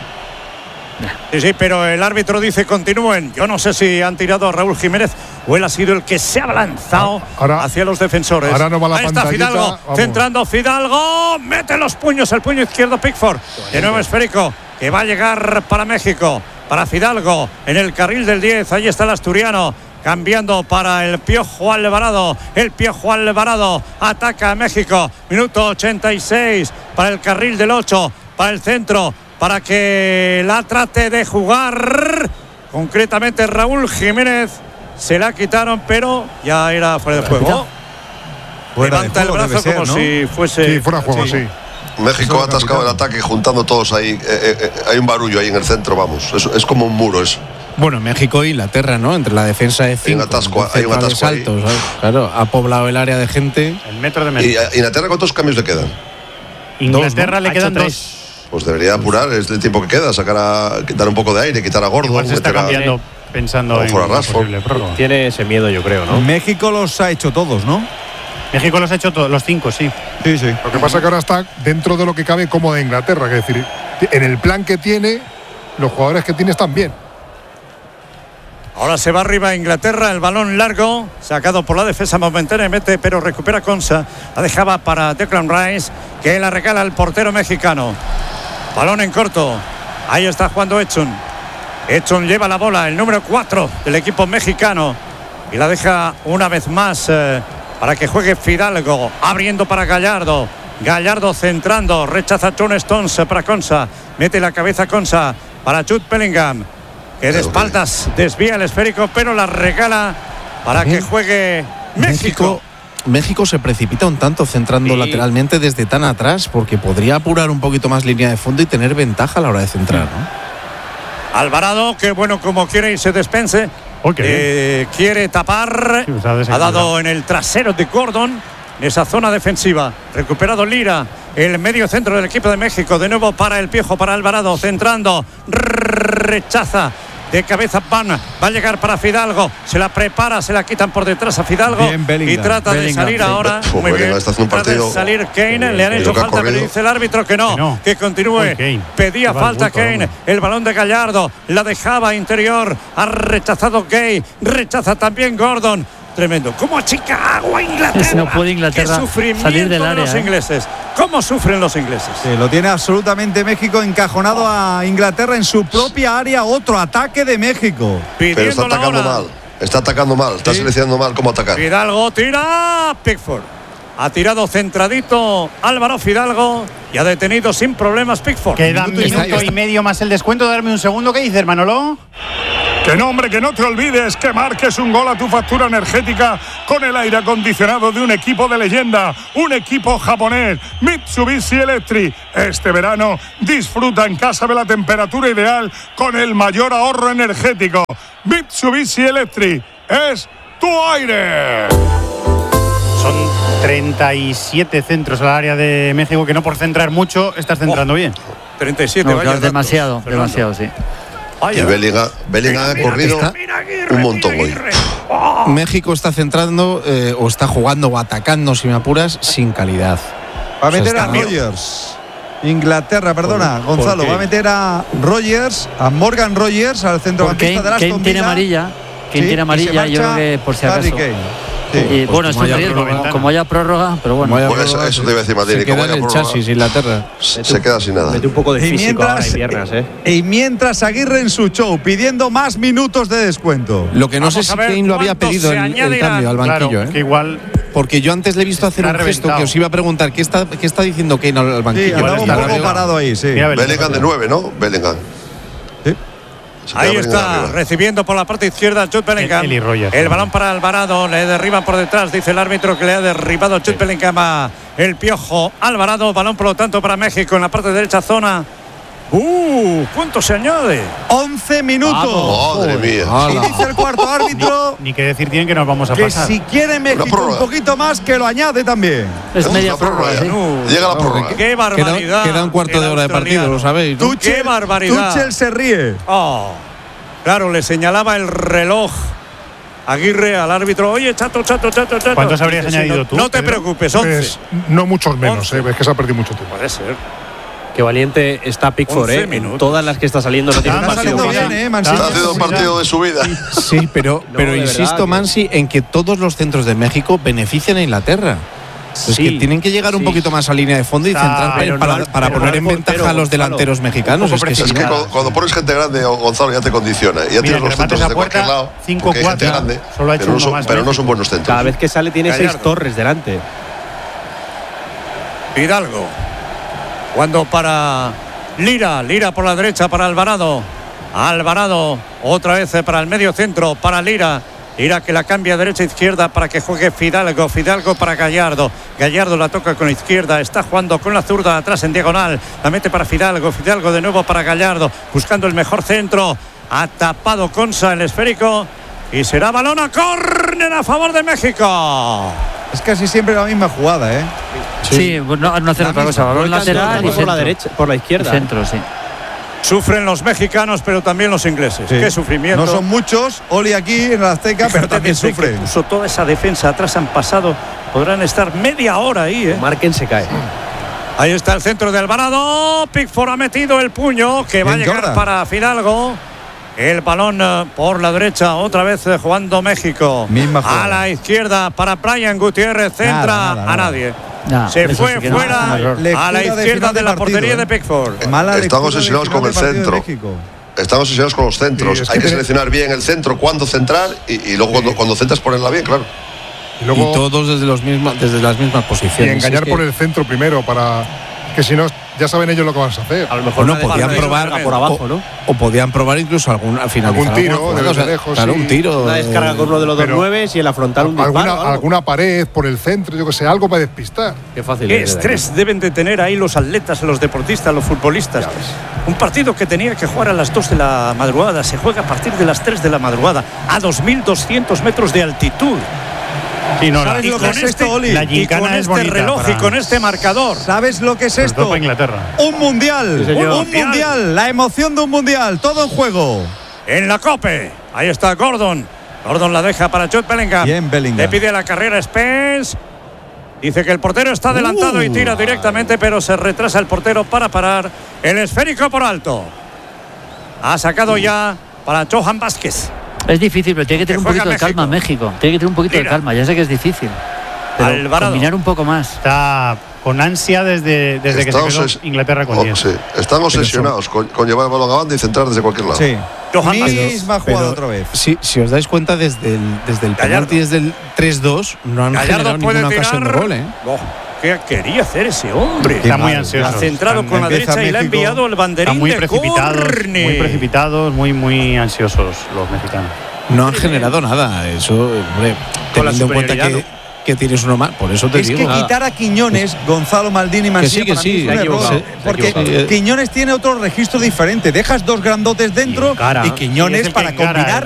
Sí, pero el árbitro dice continúen. Yo no sé si han tirado a Raúl Jiménez o él ha sido el que se ha lanzado hacia los defensores. Ahora no va la Ahí está Fidalgo, vamos. centrando Fidalgo, mete los puños, el puño izquierdo Pickford. De nuevo esférico, que va a llegar para México, para Fidalgo, en el carril del 10, ahí está el asturiano. Cambiando para el Piojo Alvarado. El Piojo Alvarado ataca a México. Minuto 86 para el carril del 8, para el centro, para que la trate de jugar. Concretamente Raúl Jiménez. Se la quitaron, pero ya era fuera de juego. Levanta el brazo como si fuese. Sí, fuera de juego, sí. México ha atascado el ataque juntando todos ahí. Hay un barullo ahí en el centro, vamos. Es como un muro eso. Bueno, México e Inglaterra, ¿no? Entre la defensa de 5. Hay un atasco altos, claro, ha poblado el área de gente. El metro de México. ¿Y Inglaterra cuántos cambios le quedan? Inglaterra le quedan 2. Pues debería apurar, es el tiempo que queda, quitar un poco de aire, quitar a Gordon. Igual se está cambiando pensando en una posible prórroga. Tiene ese miedo, yo creo, ¿no? México los ha hecho todos, ¿no? México los ha hecho todos, los 5, sí. Sí. Lo que pasa es que ahora está dentro de lo que cabe cómoda Inglaterra, es decir, en el plan que tiene, los jugadores que tiene están bien. Ahora se va arriba Inglaterra, el balón largo, sacado por la defensa momentáneamente, pero recupera Konsa. La dejaba para Declan Rice, que la regala al portero mexicano. Balón en corto. Ahí está jugando Edson. Edson lleva la bola, el número 4 del equipo mexicano. Y la deja una vez más para que juegue Fidalgo. Abriendo para Gallardo. Gallardo centrando. Rechaza John Stones para Konsa. Mete la cabeza Konsa para Jude Bellingham, que de espaldas desvía el esférico, pero la regala para que juegue México. México se precipita un tanto centrando lateralmente desde tan atrás, porque podría apurar un poquito más línea de fondo y tener ventaja a la hora de centrar, ¿no? Alvarado, que bueno, como quiere irse despense, quiere tapar, ha dado en el trasero de Gordon, en esa zona defensiva. Recuperado Lira, el medio centro del equipo de México, de nuevo para el Piojo, para Alvarado, centrando, rechaza. De cabeza va a llegar para Fidalgo, se la prepara, se la quitan por detrás a Fidalgo y trata de salir ahora. Muy bien, trata de salir Kane, le han hecho falta, pero dice el árbitro que no, que continúe. Pedía falta Kane, el balón de Gallardo, la dejaba interior, ha rechazado Gay, rechaza también Gordon. Tremendo. ¿Cómo achica agua Inglaterra? No puede Inglaterra salir del área. Los ingleses. ¿Cómo sufren los ingleses? Sí, lo tiene absolutamente México encajonado a Inglaterra en su propia área. Otro ataque de México. Pero está atacando mal. Está atacando mal. Está seleccionando mal cómo atacar. Fidalgo tira. Pickford. Ha tirado centradito Álvaro Fidalgo y ha detenido sin problemas Pickford. Queda minuto y medio más el descuento. Darme un segundo. ¿Qué dices, Manolo? Que no, hombre, que no te olvides que marques un gol a tu factura energética con el aire acondicionado de un equipo de leyenda, un equipo japonés, Mitsubishi Electric. Este verano disfruta en casa de la temperatura ideal con el mayor ahorro energético. Mitsubishi Electric es tu aire. Son 37 centros al área de México, que no por centrar mucho estás centrando bien. 37, no, claro, demasiado, sí. Y Bellingham ha corrido un montón hoy. México está centrando o está jugando o atacando, si me apuras, sin calidad. Va a meter a Rogers. Inglaterra, perdona, Gonzalo. Va a meter a Rogers, a Morgan Rogers, al centrocampista de Aston Villa. Tiene amarilla. Tiene amarilla, yo creo que por si acaso. Sí, y bueno, esto es como haya prórroga, pero bueno. Eso te iba a decir, Martín. Se queda en el chasis, Inglaterra. Se queda sin nada. Mete un poco de físico ahora y piernas, Y mientras Aguirre en su show pidiendo más minutos de descuento. Lo que no sé si Kane lo había pedido el cambio al banquillo, claro, que igual. Porque yo antes le he visto hacer un gesto que os iba a preguntar. ¿Qué está diciendo Kane al banquillo? Sí, un poco parado ahí, sí. Bellingham de 9, ¿no? Bellingham. Ahí está, recibiendo por la parte izquierda Jude Bellingham. El balón para Alvarado, le derriban por detrás, dice el árbitro que le ha derribado Jude Bellingham a el Piojo Alvarado. Balón por lo tanto para México en la parte derecha zona. ¿Cuánto se añade? 11 minutos. Madre mía. Y dice el cuarto árbitro. Ni que decir tienen que nos vamos a que pasar. Si quiere México un poquito más, que lo añade también. Es media prórroga. Llega la prórroga. ¡Qué barbaridad! Queda un cuarto de hora de partido, lo sabéis. ¡Qué barbaridad! Tuchel se ríe. Claro, le señalaba el reloj Aguirre al árbitro. Oye, chato. ¿Cuántos habrías añadido tú? No te preocupes, 11. Pues, no muchos menos, es que se ha perdido mucho tiempo. Puede ser. Qué valiente está Pickford, en todas las que está saliendo. No tiene está saliendo bien, Está haciendo un partido de su vida. Sí, pero insisto, Mansi, en que todos los centros de México benefician a Inglaterra. Es que tienen que llegar un poquito más a línea de fondo y centrar para poner en ventaja a los delanteros mexicanos. Es que cuando pones gente grande, Gonzalo, ya te condiciona. Ya tienes los centros de cualquier lado. 5-4. Solo ha hecho uno más. Pero no son buenos centros. Cada vez que sale tiene 6 torres delante. Fidalgo. Cuando para Lira por la derecha para Alvarado. Alvarado otra vez para el medio centro para Lira. Lira que la cambia derecha-izquierda para que juegue Fidalgo. Fidalgo para Gallardo. Gallardo la toca con la izquierda. Está jugando con la zurda atrás en diagonal. La mete para Fidalgo. Fidalgo de nuevo para Gallardo. Buscando el mejor centro. Ha tapado Consa el esférico. Y será balón a córner a favor de México. Es casi siempre la misma jugada, ¿eh? Sí, no hacer otra cosa. Balón lateral y por la derecha, por la izquierda. Centro, sí. Sufren los mexicanos, pero también los ingleses. Qué sufrimiento. No son muchos, Oli aquí en la Azteca, pero también sufren. Puso toda esa defensa atrás, han pasado. Podrán estar media hora ahí, Marquen se cae. Ahí está el centro de Alvarado. Pickford ha metido el puño que va a llegar para Fidalgo. El balón por la derecha, otra vez jugando México. A la izquierda para Brian Gutiérrez, centra a nadie. Se fue fuera a la izquierda de la portería de Pickford. Estamos obsesionados con el centro. Estamos obsesionados con los centros. Hay que seleccionar bien el centro, cuándo centrar y luego cuando centras ponerla bien, claro. Y todos desde las mismas posiciones. Y engañar por el centro primero para que si no ya saben ellos lo que van a hacer. A lo mejor no podían probar por abajo, ¿no? O podían probar incluso algún tiro desde lejos. Claro, un tiro. Una descarga con uno de los dos 9 y el afrontar un disparo. Alguna pared por el centro, yo que sé, algo para despistar. Qué fácil. Qué estrés deben de tener ahí los atletas, los deportistas, los futbolistas. Un partido que tenía que jugar a las 2 de la madrugada se juega a partir de las 3 de la madrugada a 2.200 metros de altitud. ¿Sabes lo que es esto, Oli? Y con este reloj y con este marcador. ¿Sabes lo que es esto? Un mundial. Un mundial. La emoción de un mundial. Todo en juego. En la COPE. Ahí está Gordon. Gordon la deja para Jude Bellingham. Bien, Bellingham. Le pide la carrera Spence. Dice que el portero está adelantado y tira directamente, pero se retrasa el portero para parar el esférico por alto. Ha sacado ya para Johan Vázquez. Es difícil, pero tiene que tener un poquito de calma México. Tiene que tener un poquito de calma. Ya sé que es difícil. Pero combinar un poco más. Está con ansia desde que se quedó Inglaterra con 10. Sí. Están obsesionados con llevar el balón a banda y centrar desde cualquier lado. Sí. Misma jugada otra vez. Si os dais cuenta, desde el penalti, desde el 3-2, no han generado ninguna ocasión de gol. ¿Qué quería hacer ese hombre? Está muy ansioso. Ha centrado con la derecha y le ha enviado el banderín. Están muy precipitados, muy ansiosos los mexicanos. No han generado nada. Eso, hombre, teniendo en cuenta que tienes uno más. Por eso te digo. Es que quitar a Quiñones, Gonzalo, Maldini y Mancilla, para mí es un error. Porque Quiñones tiene otro registro diferente. Dejas dos grandotes dentro y Quiñones para combinar